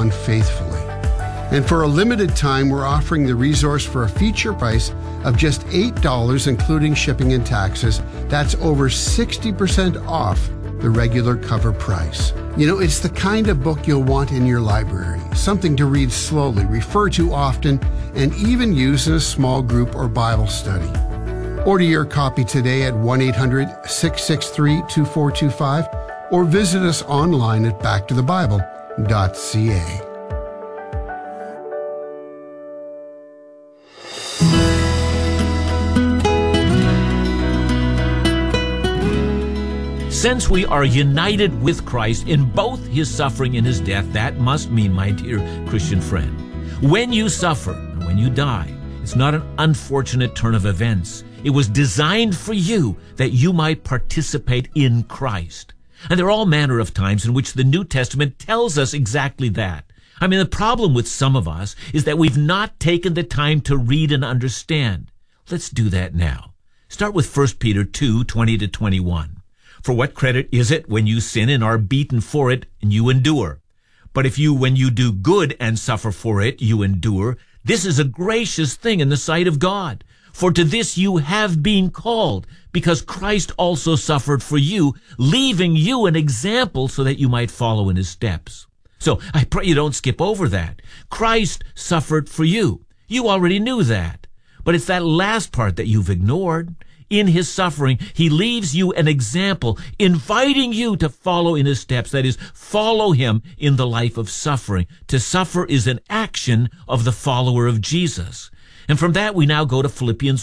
on faithfully. And for a limited time, we're offering the resource for a feature price of just $8, including shipping and taxes. That's over 60% off the regular cover price. You know, it's the kind of book you'll want in your library, something to read slowly, refer to often, and even use in a small group or Bible study. Order your copy today at 1-800-663-2425 or visit us online at backtothebible.ca. Since we are united with Christ in both his suffering and his death, that must mean, my dear Christian friend, when you suffer and when you die, it's not an unfortunate turn of events. It was designed for you that you might participate in Christ. And there are all manner of times in which the New Testament tells us exactly that. I mean, the problem with some of us is that we've not taken the time to read and understand. Let's do that now. Start with 1 Peter 2:20-21. For what credit is it when you sin and are beaten for it and you endure? But if you, when you do good and suffer for it, you endure, this is a gracious thing in the sight of God. For to this you have been called, because Christ also suffered for you, leaving you an example so that you might follow in his steps. So I pray you don't skip over that. Christ suffered for you. You already knew that. But it's that last part that you've ignored. In his suffering, he leaves you an example, inviting you to follow in his steps. That is, follow him in the life of suffering. To suffer is an action of the follower of Jesus. And from that, we now go to Philippians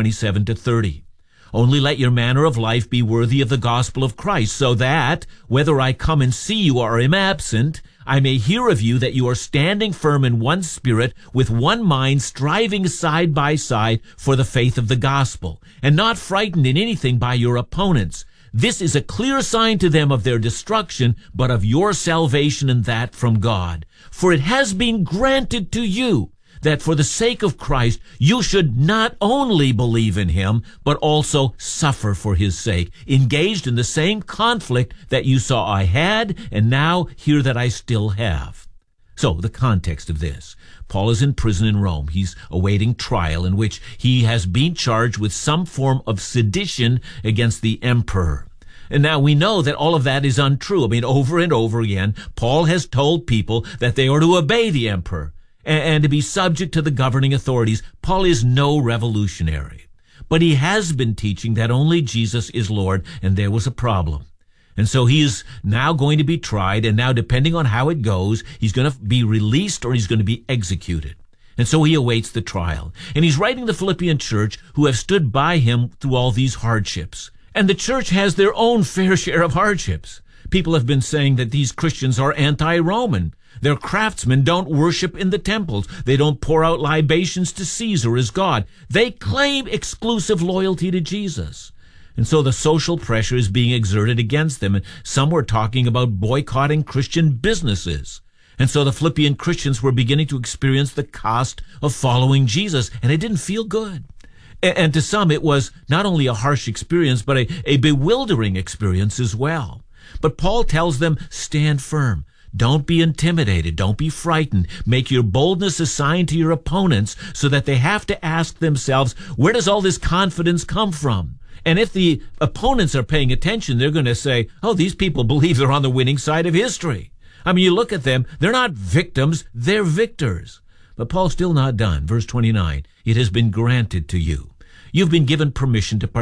1:27-30. Only let your manner of life be worthy of the gospel of Christ, so that, whether I come and see you or am absent, I may hear of you that you are standing firm in one spirit, with one mind, striving side by side for the faith of the gospel, and not frightened in anything by your opponents. This is a clear sign to them of their destruction, but of your salvation, and that from God. For it has been granted to you that for the sake of Christ you should not only believe in him, but also suffer for his sake, engaged in the same conflict that you saw I had, and now hear that I still have. So, the context of this. Paul is in prison in Rome. He's awaiting trial in which he has been charged with some form of sedition against the emperor. And now we know that all of that is untrue. I mean, over and over again, Paul has told people that they are to obey the emperor and to be subject to the governing authorities. Paul is no revolutionary, but he has been teaching that only Jesus is Lord, and there was a problem. And so he is now going to be tried, and now depending on how it goes, he's going to be released or he's going to be executed. And so he awaits the trial. And he's writing the Philippian church who have stood by him through all these hardships. And the church has their own fair share of hardships. People have been saying that these Christians are anti-Roman. Their craftsmen don't worship in the temples. They don't pour out libations to Caesar as God. They claim exclusive loyalty to Jesus. And so the social pressure is being exerted against them. And some were talking about boycotting Christian businesses. And so the Philippian Christians were beginning to experience the cost of following Jesus. And it didn't feel good. And to some, it was not only a harsh experience, but a bewildering experience as well. But Paul tells them, stand firm. Don't be intimidated. Don't be frightened. Make your boldness a sign to your opponents so that they have to ask themselves, where does all this confidence come from? And if the opponents are paying attention, they're going to say, oh, these people believe they're on the winning side of history. I mean, you look at them, they're not victims, they're victors. But Paul's still not done. Verse 29, it has been granted to you. You've been given permission to